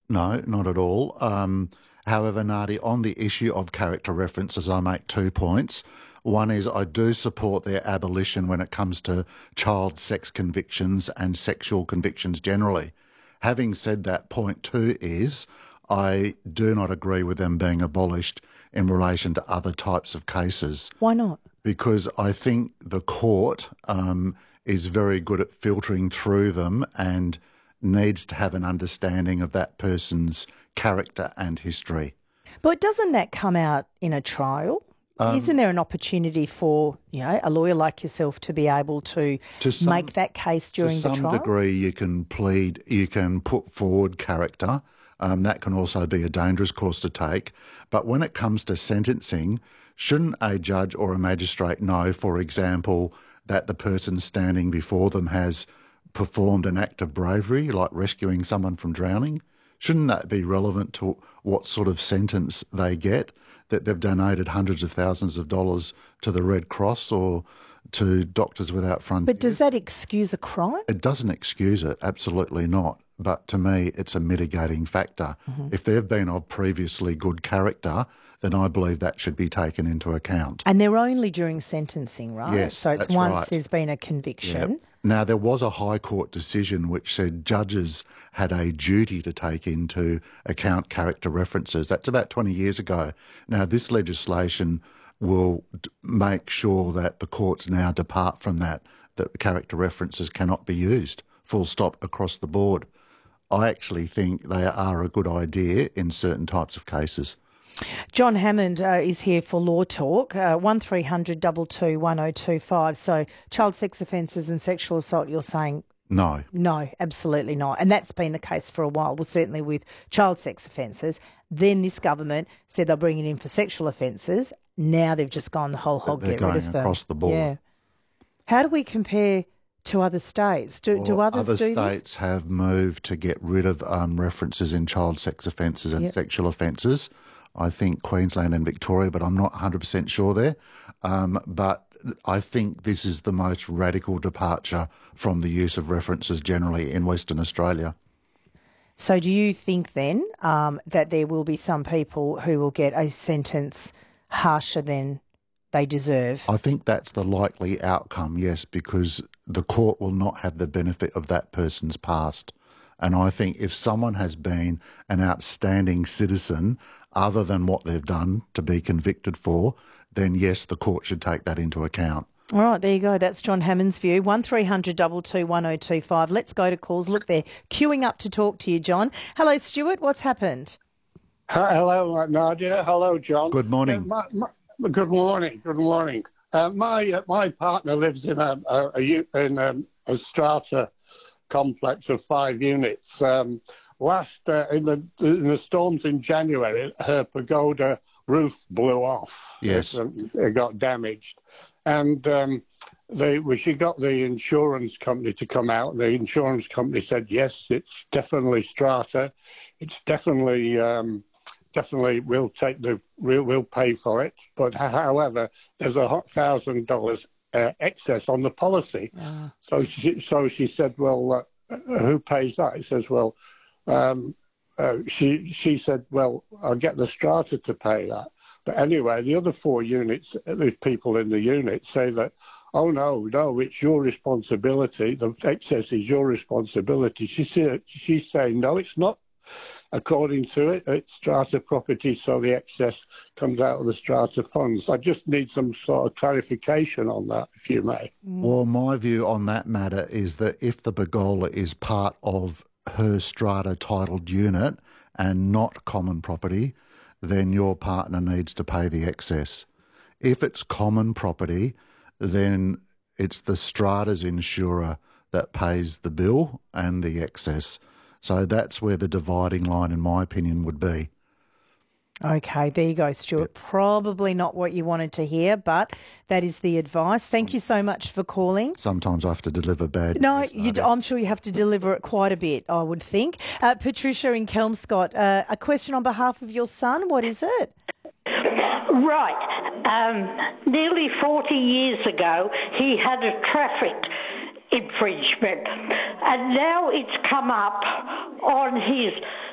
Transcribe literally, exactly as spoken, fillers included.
No, not at all. Um, however, Nadi, on the issue of character references, I make two points. One is I do support their abolition when it comes to child sex convictions and sexual convictions generally. Having said that, point two is I do not agree with them being abolished in relation to other types of cases. Why not? Because I think the court um, is very good at filtering through them and needs to have an understanding of that person's character and history. But doesn't that come out in a trial? Um, Isn't there an opportunity for, you know, a lawyer like yourself to be able to, to some, make that case during the trial? To some degree, you can plead, you can put forward character. Um, that can also be a dangerous course to take. But when it comes to sentencing, shouldn't a judge or a magistrate know, for example, that the person standing before them has performed an act of bravery, like rescuing someone from drowning? Shouldn't that be relevant to what sort of sentence they get, that they've donated hundreds of thousands of dollars to the Red Cross or to Doctors Without Frontiers? But does that excuse a crime? It doesn't excuse it, absolutely not. But to me, it's a mitigating factor. Mm-hmm. If they've been of previously good character, then I believe that should be taken into account. And they're only during sentencing, right? Yes, so it's that's once right. There's been a conviction. Yep. Now, there was a High Court decision which said judges had a duty to take into account character references. That's about twenty years ago. Now, this legislation will d- make sure that the courts now depart from that, that character references cannot be used, full stop, across the board. I actually think they are a good idea in certain types of cases. John Hammond uh, is here for Law Talk, uh, one three hundred two two one oh two five. So child sex offences and sexual assault, you're saying? No. No, absolutely not. And that's been the case for a while, well, certainly with child sex offences. Then this government said they'll bring it in for sexual offences. Now they've just gone the whole hog, They're get rid going of them. across the board. Yeah. How do we compare to other states? Do, well, do others other do states this? have moved to get rid of um, references in child sex offences and yep. sexual offences. I think Queensland and Victoria, but I'm not one hundred percent sure there. Um, but I think this is the most radical departure from the use of references generally in Western Australia. So do you think then um, that there will be some people who will get a sentence harsher than they deserve? I think that's the likely outcome, yes, because the court will not have the benefit of that person's past. And I think if someone has been an outstanding citizen other than what they've done to be convicted for, then yes, the court should take that into account. All right, there you go. That's John Hammond's view. one three hundred two two one oh two five. Let's go to calls. Look, they're queuing up to talk to you, John. Hello, Stuart. What's happened? Hello, Nadia. Hello, John. Good morning. Uh, my, my, good morning. Good morning. Uh, my uh, my partner lives in a, a, a in a, a strata complex of five units. Um, last uh, in the in the storms in January, her pagoda roof blew off. Yes, it, it got damaged, and um, they well, she got the insurance company to come out. The insurance company said yes, it's definitely strata. It's definitely. Um, Definitely, we'll take the we'll, we'll pay for it. But however, there's a thousand dollars uh, excess on the policy. Uh. So she so she said, well, uh, who pays that? He says, well, um, uh, she she said, well, I'll get the strata to pay that. But anyway, the other four units, the people in the unit say that, oh no, no, it's your responsibility. The excess is your responsibility. She said she's saying no, it's not. According to it, it's strata property, so the excess comes out of the strata funds. I just need some sort of clarification on that, if you may. Well, my view on that matter is that if the pergola is part of her strata titled unit and not common property, then your partner needs to pay the excess. If it's common property, then it's the strata's insurer that pays the bill and the excess. So that's where the dividing line, in my opinion, would be. Okay, there you go, Stuart. Yep. Probably not what you wanted to hear, but that is the advice. Thank you so much for calling. Sometimes I have to deliver bad No, news, you d- I'm sure you have to deliver it quite a bit, I would think. Uh, Patricia in Kelmscott, uh, a question on behalf of your son. What is it? Right. Um, nearly forty years ago, he had a traffic infringement, and now it's come up on his